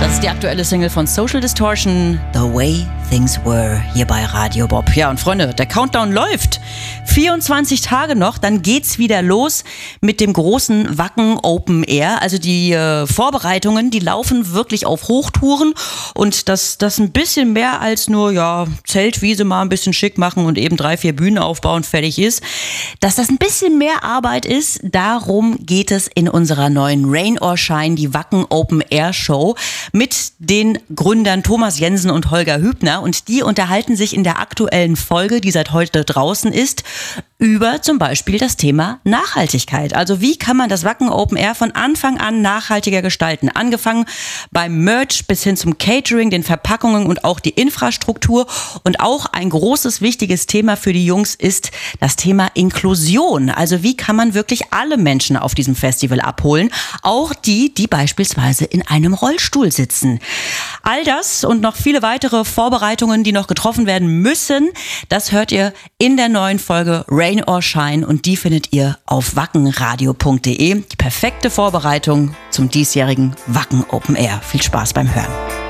Das ist die aktuelle Single von Social Distortion, The Way Things Were, hier bei Radio Bob. Ja, und Freunde, der Countdown läuft. 24 Tage noch, dann geht's wieder los mit dem großen Wacken Open Air. Also die Vorbereitungen, die laufen wirklich auf Hochtouren und das ein bisschen mehr als nur, ja, Zeltwiese mal ein bisschen schick machen und eben 3, 4 Bühnen aufbauen, fertig ist. Dass das ein bisschen mehr Arbeit ist, darum geht es in unserer neuen Rain or Shine, die Wacken Open Air Show mit den Gründern Thomas Jensen und Holger Hübner, und die unterhalten sich in der aktuellen Folge, die seit heute draußen ist, über zum Beispiel das Thema Nachhaltigkeit. Also wie kann man das Wacken Open Air von Anfang an nachhaltiger gestalten? Angefangen beim Merch bis hin zum Catering, den Verpackungen und auch die Infrastruktur. Und auch ein großes, wichtiges Thema für die Jungs ist das Thema Inklusion. Also wie kann man wirklich alle Menschen auf diesem Festival abholen? Auch die beispielsweise in einem Rollstuhl sitzen. All das und noch viele weitere Vorbereitungen, die noch getroffen werden müssen, das hört ihr in der neuen Folge Rain or Shine, und die findet ihr auf wackenradio.de. Die perfekte Vorbereitung zum diesjährigen Wacken Open Air. Viel Spaß beim Hören.